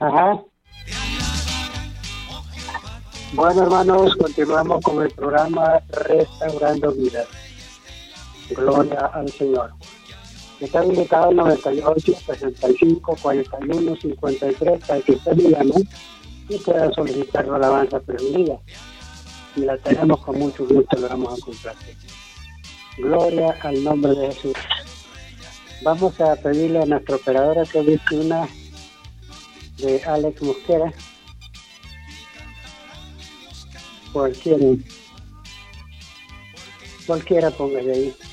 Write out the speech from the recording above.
Ajá. Bueno, hermanos, continuamos con el programa Restaurando Vidas. Gloria al Señor. Está habilitado al 98 65 41 53 para que usted me llame y pueda solicitar una alabanza preferida. Y la tenemos con mucho gusto, la vamos a complacer. Gloria al nombre de Jesús. Vamos a pedirle a nuestra operadora que busque una de Alex Mosquera. Cualquiera póngale ahí.